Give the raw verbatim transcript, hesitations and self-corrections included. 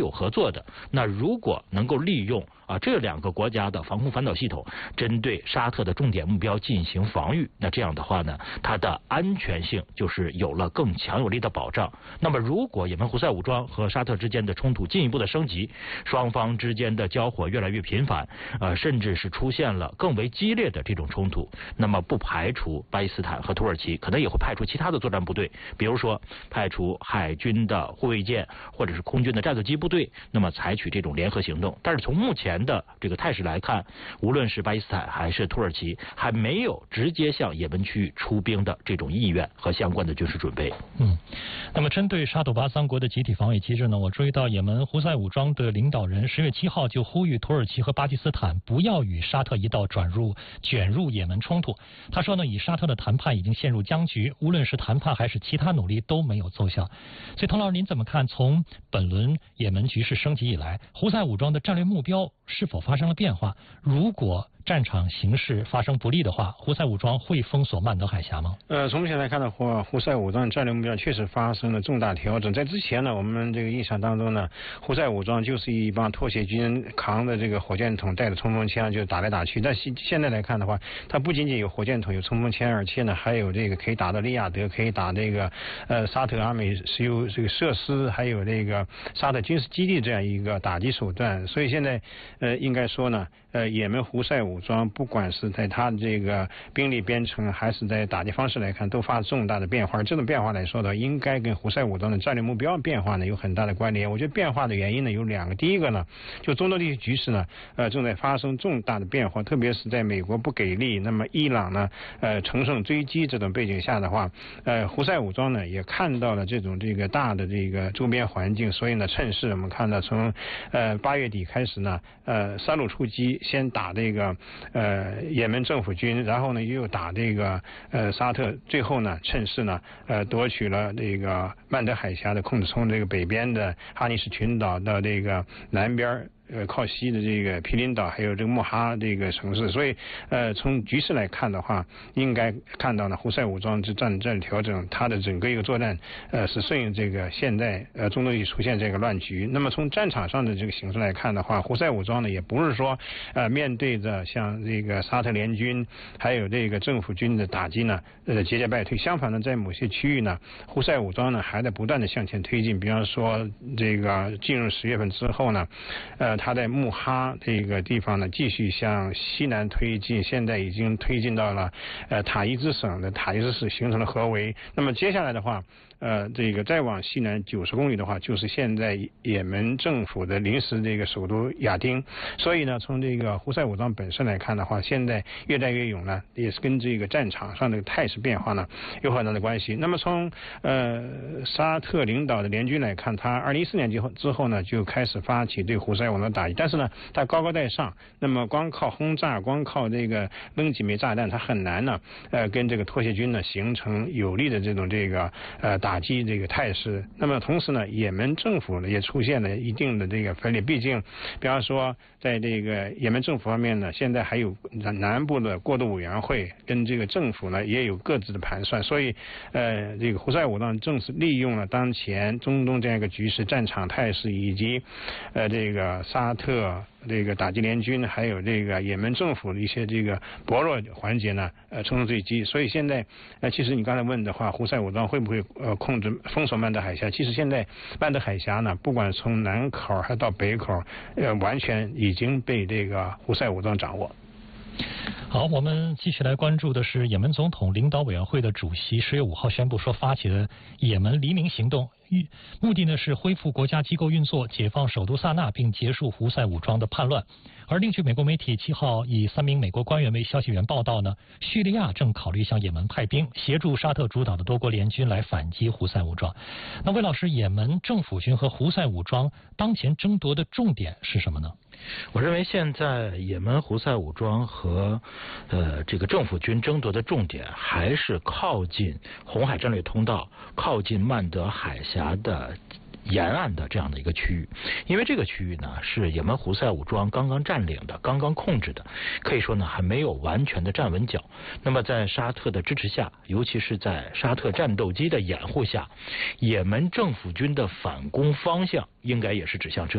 有合作的。那如果能够利用啊这两个国家的防空反导系统，针对沙特的重点目标进行防御，那这样的话呢，它的安全性就是有了更强有力的保障。那么如果也门胡塞武装和沙特之间的冲突进一步的升级，双方之间的交火越来越频繁，呃，甚至是出现了更为激烈的这种冲突，那么不排除巴基斯坦和土耳其可能也会派出其他的作战部队，比如说派出海军的护卫舰或者是空军的战斗机部队，那么采取这种联合行动。但是从目前的这个态势来看，无论是巴基斯坦还是土耳其，还没有直接向也门区域出兵的这种意愿和相关的军事准备。 嗯，那么针对沙土巴三国的集体防卫机制呢，我注意到也门胡塞武装的领导人十月七号就呼吁土耳其和巴基斯坦不要与沙特一道转入卷入也门冲突。他说呢，以沙特的谈判已经陷入僵局，无论是谈判还是其他努力都没有奏效。所以滕老师您怎么看，从本轮也门局势升级以来，胡塞武装的战略目标是否发生了变化？如果战场形势发生不利的话，胡塞武装会封锁曼德海峡吗？ 呃，从目前来看的话，胡塞武装战略目标确实发生了重大调整。在之前呢，我们这个印象当中呢，胡塞武装就是一帮拖鞋军扛着这个火箭筒，带着冲锋枪就打来打去。但现现在来看的话，它不仅仅有火箭筒、有冲锋枪，而且呢还有这个可以打到利雅得，可以打这个呃沙特阿美石油这个设施，还有这个沙特军事基地这样一个打击手段。所以现在呃应该说呢，呃也门胡塞武装不管是在它的这个兵力编程，还是在打击方式来看，都发生重大的变化。这种变化来说的，应该跟胡塞武装的战略目标变化呢有很大的关联。我觉得变化的原因呢有两个，第一个呢，就中东地区局势呢，呃正在发生重大的变化，特别是在美国不给力，那么伊朗呢，呃乘胜追击这种背景下的话，呃胡塞武装呢也看到了这种这个大的这个周边环境，所以呢趁势我们看到从呃八月底开始呢，呃三路出击，先打这个呃也门政府军，然后呢又打这个呃沙特，最后呢趁势呢呃夺取了这个曼德海峡的控制，从这个北边的哈尼什群岛到这个南边呃，靠西的这个毗邻岛，还有这个穆哈这个城市，所以呃，从局势来看的话，应该看到呢，胡塞武装之战战调整，它的整个一个作战呃是顺应这个现在呃中东地区出现这个乱局。那么从战场上的这个形势来看的话，胡塞武装呢也不是说呃面对着像这个沙特联军还有这个政府军的打击呢呃节节败退，相反呢，在某些区域呢，胡塞武装呢还在不断的向前推进。比方说这个进入十月份之后呢，呃。他在穆哈这个地方呢，继续向西南推进，现在已经推进到了呃塔伊兹省的塔伊兹市，形成了合围。那么接下来的话，呃，这个再往西南九十公里的话，就是现在也门政府的临时这个首都亚丁。所以呢，从这个胡塞武装本身来看的话，现在越战越勇呢，也是跟这个战场上的态势变化呢有很大的关系。那么从呃沙特领导的联军来看，他二零一四年之后之后呢，就开始发起对胡塞武装打击，但是呢，他高高在上，那么光靠轰炸，光靠这个扔几枚炸弹，他很难呢，呃，跟这个拖鞋军呢形成有力的这种这个呃打击这个态势。那么同时呢，也门政府呢也出现了一定的这个分裂，毕竟，比方说在这个也门政府方面呢，现在还有南部的过渡委员会跟这个政府呢也有各自的盘算，所以呃，这个胡塞武装正是利用了当前中东这样一个局势、战场态势以及呃这个沙特这个打击联军还有这个也门政府的一些这个薄弱环节呢，呃，乘胜追击。所以现在，呃，其实你刚才问的话，胡塞武装会不会呃控制封锁曼德海峡？其实现在曼德海峡呢，不管从南口还到北口，呃，完全已经被这个胡塞武装掌握。 好，我们继续来关注的是也门总统领导委员会的主席十月五号宣布说，发起的也门黎明行动，目的呢是恢复国家机构运作，解放首都萨那，并结束胡塞武装的叛乱。而另据美国媒体七号以三名美国官员为消息源报道呢，叙利亚正考虑向也门派兵，协助沙特主导的多国联军来反击胡塞武装。那魏老师，也门政府军和胡塞武装当前争夺的重点是什么呢？ 我认为现在也门胡塞武装和呃这个政府军争夺的重点还是靠近红海战略通道，靠近曼德海峡的沿岸的这样的一个区域。因为这个区域呢是也门胡塞武装刚刚占领的，刚刚控制的，可以说呢还没有完全的站稳脚。那么在沙特的支持下，尤其是在沙特战斗机的掩护下，也门政府军的反攻方向应该也是指向这